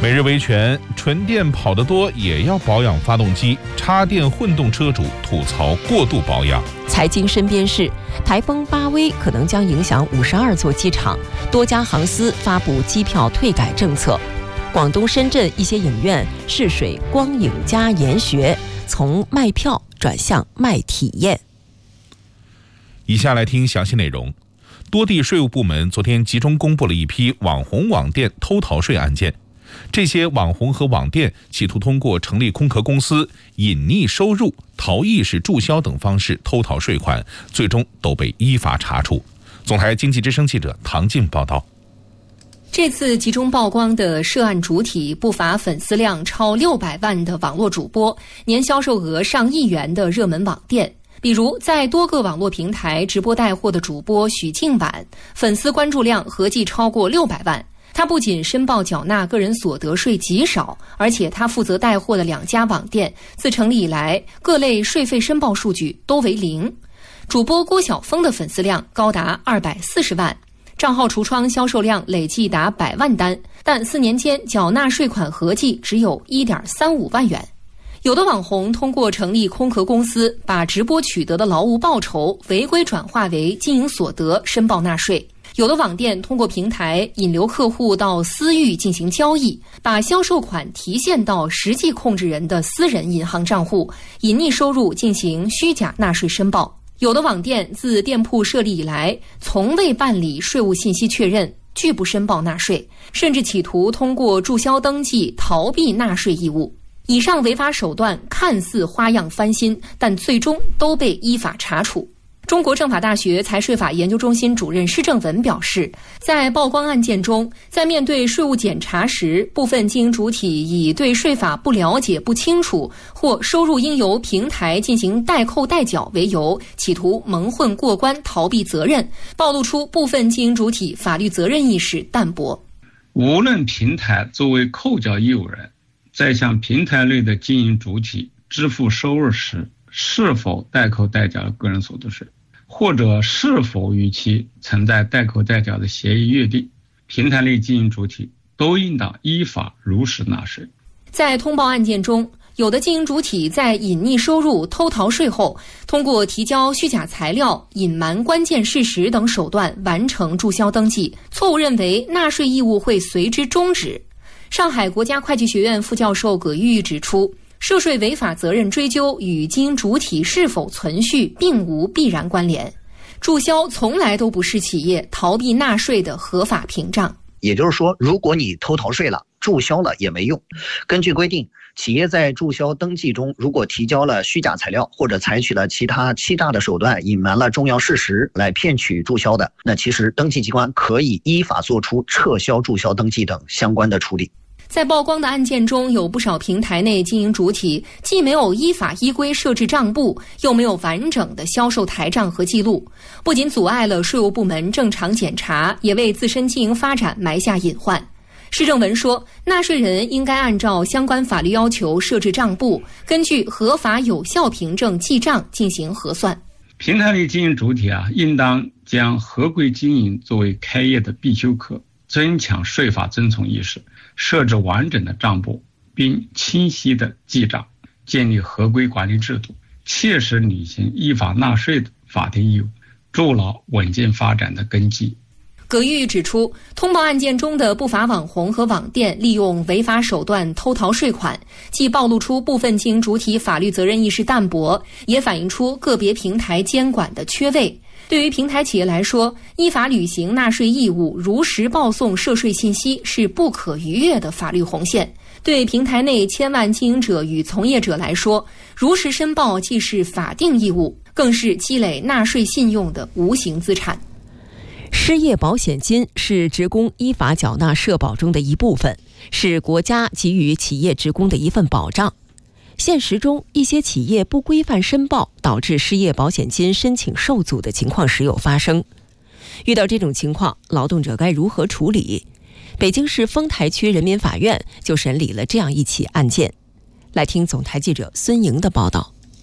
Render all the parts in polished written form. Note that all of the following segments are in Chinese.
每日维权，纯电跑得多也要保养发动机，插电混动车主吐槽过度保养。 财经身边事，台风巴威可能将影响52座机场，多家航司发布机票退改政策。广东深圳一些影院试水光影加研学，从卖票转向卖体验。 以下来听详细内容。多地税务部门昨天集中公布了一批网红网店偷逃税案件。这些网红和网店企图通过成立空壳公司、隐匿收入、逃逸式注销等方式偷逃税款，最终都被依法查处。总台经济之声记者唐静报道。 这次集中曝光的涉案主体不乏粉丝量超600万的网络主播，年销售额上亿元的热门网店。比如在多个网络平台直播带货的主播许静婉，粉丝关注量合计超过600万。他不仅申报缴纳个人所得税极少，而且他负责带货的2家网店自成立以来各类税费申报数据都为0。主播郭晓峰的粉丝量高达240万，账号橱窗销售量累计达100万单，但4年间缴纳税款合计只有1.35万元。有的网红通过成立空壳公司，把直播取得的劳务报酬违规转化为经营所得申报纳税。有的网店通过平台引流客户到私域进行交易，把销售款提现到实际控制人的私人银行账户，隐匿收入进行虚假纳税申报。有的网店自店铺设立以来，从未办理税务信息确认，拒不申报纳税，甚至企图通过注销登记逃避纳税义务。以上违法手段看似花样翻新，但最终都被依法查处。中国政法大学财税法研究中心主任施正文表示，在曝光案件中，在面对税务检查时，部分经营主体以对税法不了解、不清楚，或收入应由平台进行代扣代缴为由，企图蒙混过关、逃避责任，暴露出部分经营主体法律责任意识淡薄。 无论平台作为扣缴义务人，在向平台内的经营主体支付收入时，是否代扣代缴个人所得税，或者是否与其存在代扣代缴的协议约定，平台内经营主体都应当依法如实纳税。 在通报案件中，有的经营主体在隐匿收入、偷逃税后，通过提交虚假材料、隐瞒关键事实等手段完成注销登记，错误认为纳税义务会随之终止。上海国家会计学院副教授葛玉指出，涉税违法责任追究与经营主体是否存续并无必然关联，注销从来都不是企业逃避纳税的合法屏障。 也就是说，如果你偷逃税了，注销了也没用。根据规定，企业在注销登记中，如果提交了虚假材料或者采取了其他欺诈的手段，隐瞒了重要事实来骗取注销的，那其实登记机关可以依法作出撤销注销登记等相关的处理。 在曝光的案件中，有不少平台内经营主体既没有依法依规设置账簿，又没有完整的销售台账和记录，不仅阻碍了税务部门正常检查，也为自身经营发展埋下隐患。施正文说，纳税人应该按照相关法律要求设置账簿，根据合法有效凭证记账进行核算。 平台内经营主体应当将合规经营作为开业的必修课，增强税法遵从意识，设置完整的账簿，并清晰的记账，建立合规管理制度，切实履行依法纳税的法定义务，筑牢稳健发展的根基。 葛玉指出，通报案件中的不法网红和网店利用违法手段偷逃税款，既暴露出部分经营主体法律责任意识淡薄，也反映出个别平台监管的缺位。对于平台企业来说，依法履行纳税义务，如实报送涉税信息是不可逾越的法律红线。对平台内千万经营者与从业者来说，如实申报既是法定义务，更是积累纳税信用的无形资产。 失业保险金是职工依法缴纳社保中的一部分，是国家给予企业职工的一份保障。现实中，一些企业不规范申报，导致失业保险金申请受阻的情况时有发生。遇到这种情况，劳动者该如何处理？北京市丰台区人民法院就审理了这样一起案件。来听总台记者孙莹的报道。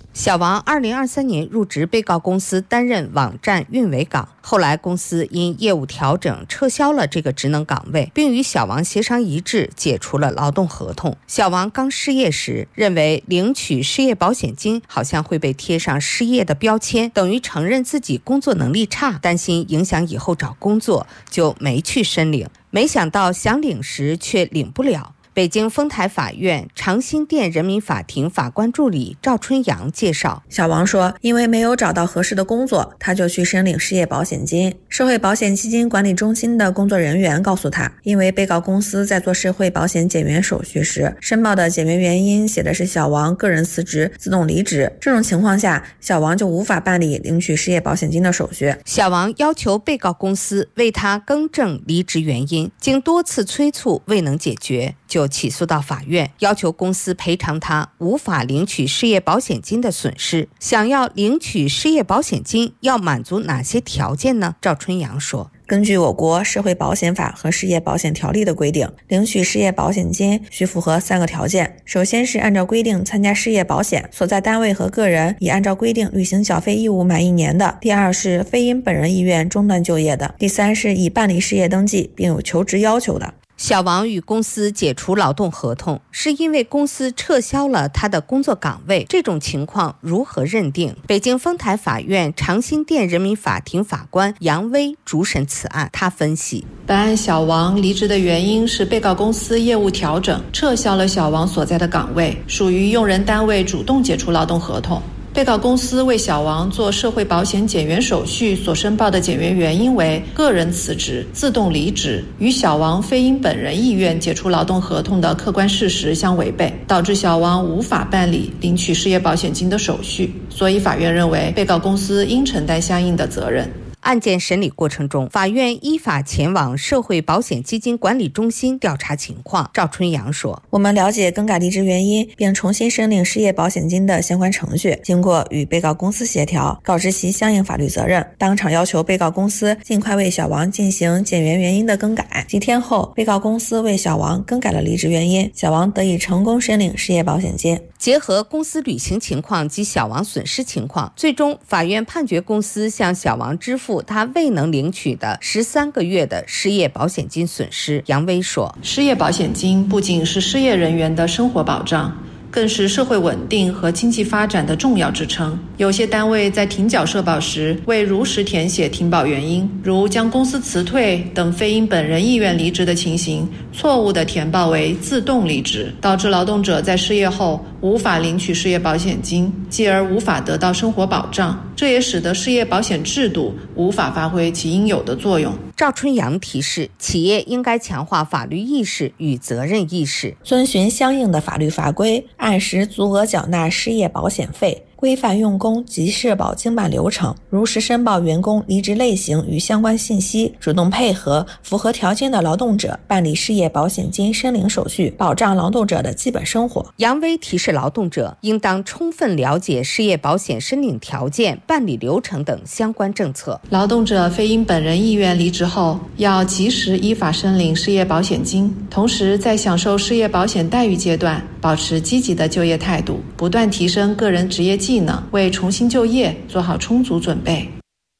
小王2023年入职被告公司担任网站运维岗，后来公司因业务调整撤销了这个职能岗位，并与小王协商一致解除了劳动合同。小王刚失业时认为领取失业保险金好像会被贴上失业的标签，等于承认自己工作能力差，担心影响以后找工作，就没去申领。没想到想领时却领不了。北京丰台法院长辛店人民法庭法官助理赵春阳介绍， 小王说，因为没有找到合适的工作，他就去申领失业保险金。社会保险基金管理中心的工作人员告诉他，因为被告公司在做社会保险减员手续时，申报的减员原因写的是小王个人辞职自动离职，这种情况下，小王就无法办理领取失业保险金的手续。 小王要求被告公司为他更正离职原因，经多次催促未能解决，就起诉到法院，要求公司赔偿他无法领取失业保险金的损失。想要领取失业保险金，要满足哪些条件呢？赵春阳说， 根据我国社会保险法和失业保险条例的规定，领取失业保险金需符合3个条件。首先是按照规定参加失业保险，所在单位和个人已按照规定履行缴费义务满1年的。第二是非因本人意愿中断就业的。第三是已办理失业登记并有求职要求的。 小王与公司解除劳动合同，是因为公司撤销了他的工作岗位，这种情况如何认定？北京丰台法院长辛店人民法庭法官杨威主审此案，他分析， 本案小王离职的原因是被告公司业务调整，撤销了小王所在的岗位，属于用人单位主动解除劳动合同。被告公司为小王做社会保险减员手续所申报的减员原因为个人辞职自动离职，与小王非因本人意愿解除劳动合同的客观事实相违背，导致小王无法办理领取失业保险金的手续，所以法院认为被告公司应承担相应的责任。 案件审理过程中，法院依法前往社会保险基金管理中心调查情况。赵春阳说， 我们了解更改离职原因并重新申领失业保险金的相关程序，经过与被告公司协调，告知其相应法律责任，当场要求被告公司尽快为小王进行减员原因的更改。几天后，被告公司为小王更改了离职原因，小王得以成功申领失业保险金。 结合公司履行情况及小王损失情况，最终法院判决公司向小王支付他未能领取的13个月的失业保险金损失。杨威说， 失业保险金不仅是失业人员的生活保障，更是社会稳定和经济发展的重要支撑。有些单位在停缴社保时未如实填写停保原因，如将公司辞退等非因本人意愿离职的情形，错误地填报为自动离职，导致劳动者在失业后无法领取失业保险金，继而无法得到生活保障，这也使得失业保险制度无法发挥其应有的作用。 赵春阳提示，企业应该强化法律意识与责任意识， 遵循相应的法律法规，按时足额缴纳失业保险费，规范用工及社保经办流程，如实申报员工离职类型与相关信息，主动配合符合条件的劳动者办理失业保险金申领手续，保障劳动者的基本生活。 杨威提示劳动者应当充分了解失业保险申领条件、办理流程等相关政策。 劳动者非因本人意愿离职后，要及时依法申领失业保险金，同时在享受失业保险待遇阶段，保持积极的就业态度，不断提升个人职业技能，为重新就业做好充足准备。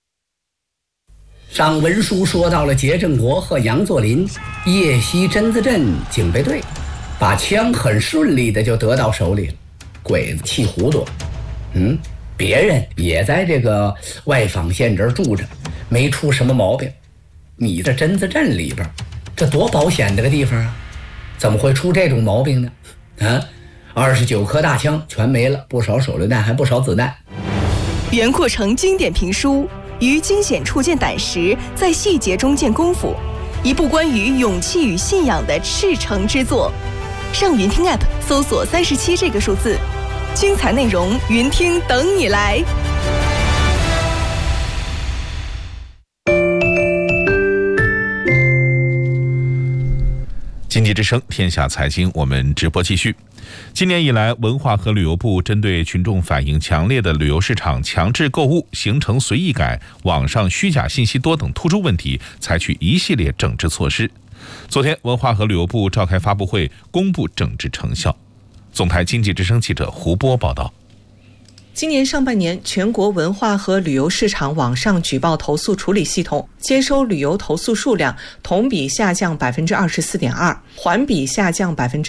上文书说到了杰正国和杨作霖夜袭榛子镇警备队，把枪很顺利的就得到手里了。鬼子气糊涂，别人也在这个外坊县这儿住着，没出什么毛病。你这榛子镇里边，这多保险的个地方啊，怎么会出这种毛病呢？29颗大枪全没了，不少手榴弹，还不少子弹。 袁阔成经典评书于惊险处见胆识，在细节中见功夫，一部关于勇气与信仰的赤诚之作。上云听 App 搜索37这个数字，精彩内容云听等你来。 经济之声天下财经，我们直播继续。今年以来，文化和旅游部针对群众反映强烈的旅游市场强制购物、行程随意改、网上虚假信息多等突出问题，采取一系列整治措施。昨天，文化和旅游部召开发布会，公布整治成效。总台经济之声记者胡波报道。 今年上半年，全国文化和旅游市场网上举报投诉处理系统接收旅游投诉数量同比下降24.2%，环比下降